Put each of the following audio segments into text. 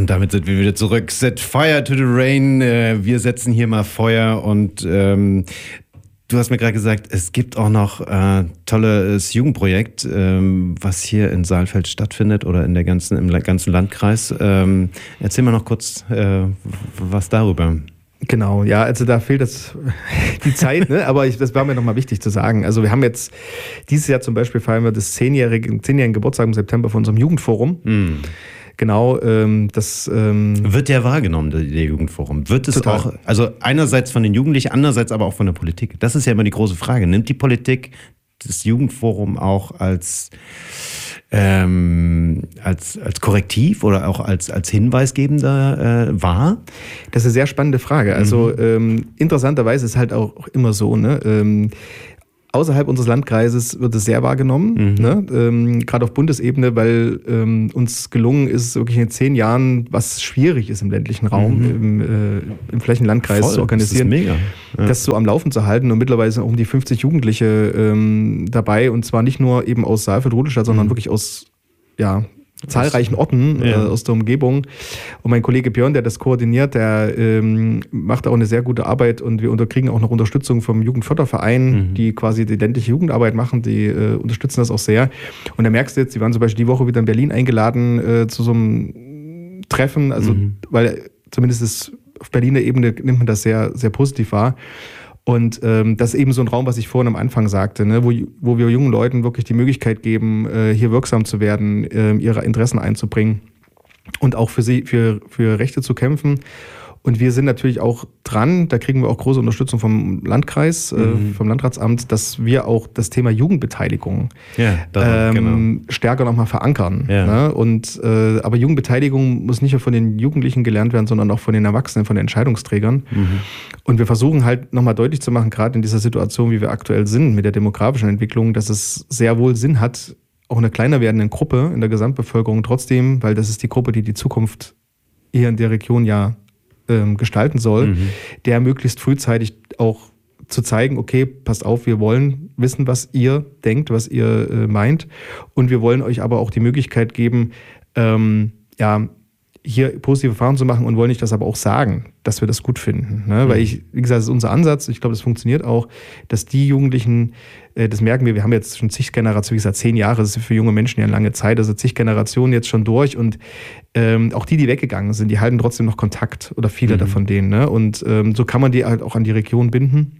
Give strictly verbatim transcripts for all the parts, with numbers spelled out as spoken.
Und damit sind wir wieder zurück. Set fire to the rain. Wir setzen hier mal Feuer und ähm, du hast mir gerade gesagt, es gibt auch noch äh, tolles Jugendprojekt, ähm, was hier in Saalfeld stattfindet oder in der ganzen, im ganzen Landkreis. Ähm, erzähl mal noch kurz äh, was darüber. Genau, ja, also da fehlt das die Zeit, ne? Aber ich, das war mir nochmal wichtig zu sagen. Also wir haben jetzt dieses Jahr zum Beispiel feiern wir das zehnjährige, zehnjährigen Geburtstag im September von unserem Jugendforum. Mhm. Genau, ähm, das ähm, wird der wahrgenommen, der, der Jugendforum? Wird es total. Auch, also einerseits von den Jugendlichen, andererseits aber auch von der Politik? Das ist ja immer die große Frage. Nimmt die Politik das Jugendforum auch als Ähm, als, als Korrektiv oder auch als, als Hinweisgebender äh, wahr? Das ist eine sehr spannende Frage. Also mhm. ähm, interessanterweise ist halt auch immer so, ne? Ähm, außerhalb unseres Landkreises wird es sehr wahrgenommen, mhm. ne? ähm, gerade auf Bundesebene, weil ähm, uns gelungen ist, wirklich in zehn Jahren, was schwierig ist im ländlichen Raum, mhm. im, äh, im Flächenlandkreis Voll, zu organisieren, das ist mega. Ja. Das so am Laufen zu halten. Und mittlerweile sind auch um die fünfzig Jugendliche ähm, dabei, und zwar nicht nur eben aus Saalfeld-Rudolstadt, sondern mhm. wirklich aus, ja, zahlreichen Orten ja. äh, aus der Umgebung. Und mein Kollege Björn, der das koordiniert, der ähm, macht auch eine sehr gute Arbeit, und wir unter, kriegen auch noch Unterstützung vom Jugendförderverein, mhm. die quasi die ländliche Jugendarbeit machen, die äh, unterstützen das auch sehr. Und da merkst du jetzt, die waren zum Beispiel die Woche wieder in Berlin eingeladen äh, zu so einem Treffen, also mhm. weil zumindest ist auf Berliner Ebene nimmt man das sehr, sehr positiv wahr. Und ähm, das ist eben so ein Raum, was ich vorhin am Anfang sagte, ne, wo, wo wir jungen Leuten wirklich die Möglichkeit geben, äh, hier wirksam zu werden, äh, ihre Interessen einzubringen und auch für sie, für, für Rechte zu kämpfen. Und wir sind natürlich auch dran, da kriegen wir auch große Unterstützung vom Landkreis, mhm. äh, vom Landratsamt, dass wir auch das Thema Jugendbeteiligung ja, daran, ähm, genau. stärker nochmal verankern. Ja. Ne? Und, äh, aber Jugendbeteiligung muss nicht nur von den Jugendlichen gelernt werden, sondern auch von den Erwachsenen, von den Entscheidungsträgern. Mhm. Und wir versuchen halt nochmal deutlich zu machen, gerade in dieser Situation, wie wir aktuell sind, mit der demografischen Entwicklung, dass es sehr wohl Sinn hat, auch eine kleiner werdende Gruppe in der Gesamtbevölkerung trotzdem, weil das ist die Gruppe, die die Zukunft hier in der Region ja gestalten soll, mhm. der möglichst frühzeitig auch zu zeigen, okay, passt auf, wir wollen wissen, was ihr denkt, was ihr äh, meint, und wir wollen euch aber auch die Möglichkeit geben, ähm, ja, hier positive Erfahrungen zu machen, und wollen nicht das aber auch sagen, dass wir das gut finden. Ne? Mhm. Weil ich, wie gesagt, das ist unser Ansatz, ich glaube, das funktioniert auch, dass die Jugendlichen, äh, das merken wir, wir haben jetzt schon zig Generationen, wie gesagt, zehn Jahre, das ist für junge Menschen ja eine lange Zeit, also zig Generationen jetzt schon durch, und ähm, auch die, die weggegangen sind, die halten trotzdem noch Kontakt, oder viele mhm. davon denen. Ne? Und ähm, so kann man die halt auch an die Region binden.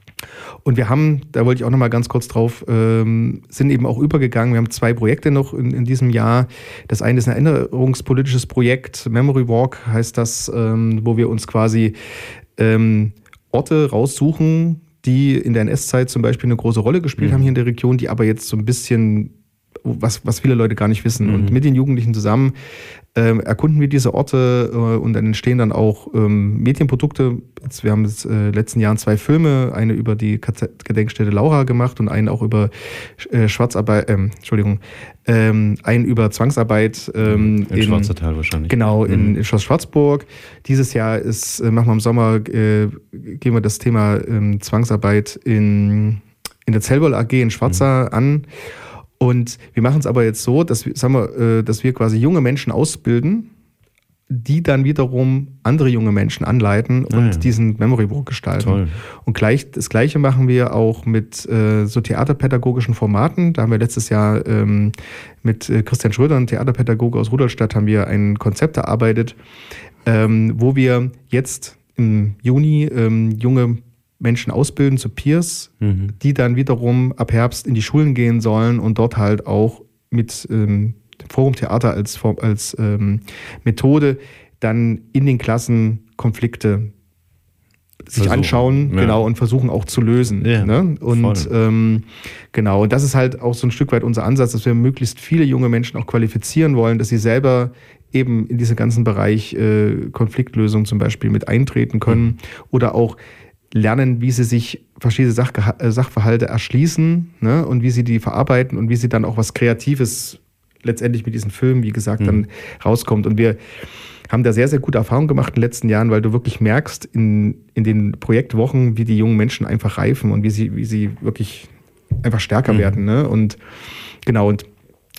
Und wir haben, da wollte ich auch noch mal ganz kurz drauf, ähm, sind eben auch übergegangen. Wir haben zwei Projekte noch in, in diesem Jahr. Das eine ist ein erinnerungspolitisches Projekt, Memory Walk heißt das, ähm, wo wir uns quasi ähm, Orte raussuchen, die in der N S-Zeit zum Beispiel eine große Rolle gespielt mhm. haben hier in der Region, die aber jetzt so ein bisschen, was, was viele Leute gar nicht wissen. Mhm. Und mit den Jugendlichen zusammen ähm, erkunden wir diese Orte äh, und dann entstehen dann auch ähm, Medienprodukte. Jetzt, wir haben jetzt äh, letzten Jahren zwei Filme, eine über die K Z-Gedenkstätte Laura gemacht und einen auch über äh, Schwarzarbeit, ähm, Entschuldigung, ähm, einen über Zwangsarbeit ähm, in, in Schwarzertal wahrscheinlich. Genau, in, mhm. in Schloss Schwarzburg. Dieses Jahr ist, äh, machen wir im Sommer, äh, gehen wir das Thema ähm, Zwangsarbeit in, in der Zellwoll A G in Schwarza mhm. an. Und wir machen es aber jetzt so, dass wir, sagen wir, dass wir quasi junge Menschen ausbilden, die dann wiederum andere junge Menschen anleiten und ah, ja. diesen Memory Walk gestalten. Toll. Und gleich, das Gleiche machen wir auch mit äh, so theaterpädagogischen Formaten. Da haben wir letztes Jahr ähm, mit äh, Christian Schröder, einem Theaterpädagoge aus Rudolstadt, haben wir ein Konzept erarbeitet, ähm, wo wir jetzt im Juni ähm, junge Menschen ausbilden zu Peers, mhm. die dann wiederum ab Herbst in die Schulen gehen sollen und dort halt auch mit ähm, dem Forum Theater als, als ähm, Methode dann in den Klassen Konflikte sich versuchen. anschauen ja. genau, und versuchen auch zu lösen. Ja, ne? Und ähm, genau, und das ist halt auch so ein Stück weit unser Ansatz, dass wir möglichst viele junge Menschen auch qualifizieren wollen, dass sie selber eben in diesen ganzen Bereich äh, Konfliktlösung zum Beispiel mit eintreten können mhm. oder auch lernen, wie sie sich verschiedene Sach- Sachverhalte erschließen, ne, und wie sie die verarbeiten und wie sie dann auch was Kreatives letztendlich mit diesen Filmen, wie gesagt, mhm. dann rauskommt. Und wir haben da sehr, sehr gute Erfahrungen gemacht in den letzten Jahren, weil du wirklich merkst in, in den Projektwochen, wie die jungen Menschen einfach reifen und wie sie, wie sie wirklich einfach stärker mhm. werden. Ne? Und genau, und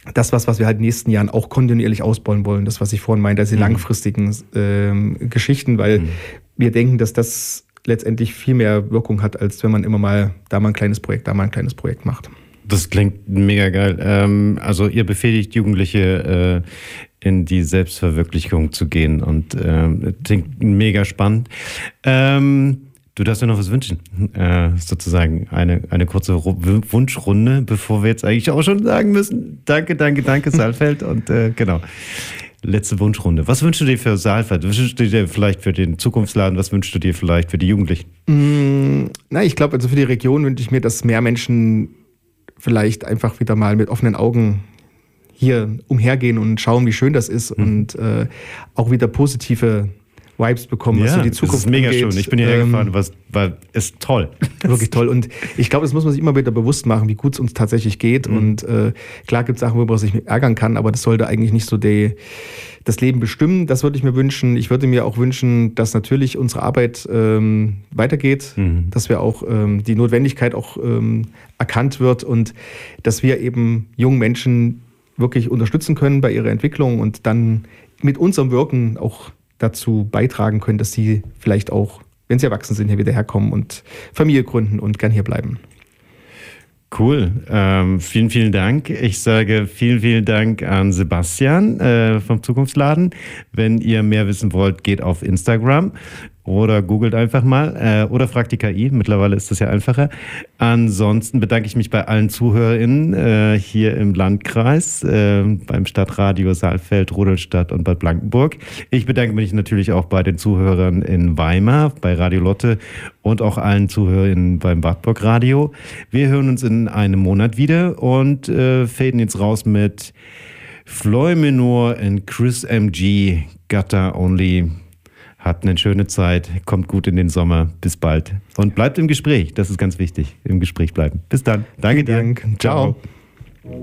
das, was, was wir halt in den nächsten Jahren auch kontinuierlich ausbauen wollen, das, was ich vorhin meinte, diese mhm. langfristigen ähm, Geschichten, weil mhm. wir denken, dass das letztendlich viel mehr Wirkung hat, als wenn man immer mal da mal ein kleines Projekt, da mal ein kleines Projekt macht. Das klingt mega geil. Ähm, also ihr befähigt Jugendliche äh, in die Selbstverwirklichung zu gehen und äh, klingt mega spannend. Ähm, Du darfst dir noch was wünschen, äh, sozusagen eine, eine kurze Ru- Wunschrunde, bevor wir jetzt eigentlich auch schon sagen müssen, danke, danke, danke Saalfeld und äh, genau, letzte Wunschrunde. Was wünschst du dir für Saalfeld? Was wünschst du dir vielleicht für den Zukunftsladen? Was wünschst du dir vielleicht für die Jugendlichen? Mm, na, ich glaube, also für die Region wünsche ich mir, dass mehr Menschen vielleicht einfach wieder mal mit offenen Augen hier umhergehen und schauen, wie schön das ist mhm. und äh, auch wieder positive Vibes bekommen, was ja, so die Zukunft das ist mega angeht. schön. Ich bin hierher ähm, gefahren, was war ist toll. Wirklich toll. Und ich glaube, das muss man sich immer wieder bewusst machen, wie gut es uns tatsächlich geht. Mhm. Und äh, klar gibt es Sachen, worüber man sich ärgern kann, aber das sollte eigentlich nicht so die, das Leben bestimmen. Das würde ich mir wünschen. Ich würde mir auch wünschen, dass natürlich unsere Arbeit ähm, weitergeht, mhm. dass wir auch ähm, die Notwendigkeit auch ähm, erkannt wird und dass wir eben jungen Menschen wirklich unterstützen können bei ihrer Entwicklung und dann mit unserem Wirken auch dazu beitragen können, dass sie vielleicht auch, wenn sie erwachsen sind, hier wieder herkommen und Familie gründen und gern hier bleiben. Cool. Ähm, vielen, vielen Dank. Ich sage vielen, vielen Dank an Sebastian äh, vom Zukunftsladen. Wenn ihr mehr wissen wollt, geht auf Instagram oder googelt einfach mal äh, oder fragt die K I. Mittlerweile ist das ja einfacher. Ansonsten bedanke ich mich bei allen ZuhörerInnen äh, hier im Landkreis, äh, beim Stadtradio Saalfeld, Rudolstadt und Bad Blankenburg. Ich bedanke mich natürlich auch bei den Zuhörern in Weimar, bei Radio Lotte und auch allen ZuhörerInnen beim Wartburg Radio. Wir hören uns in einem Monat wieder und äh, faden jetzt raus mit Floyd Minor und Chris M G, Gutter Only. Habt eine schöne Zeit, kommt gut in den Sommer. Bis bald. Und bleibt im Gespräch, das ist ganz wichtig. Im Gespräch bleiben. Bis dann. Danke dir. Dank. Ciao. Ciao.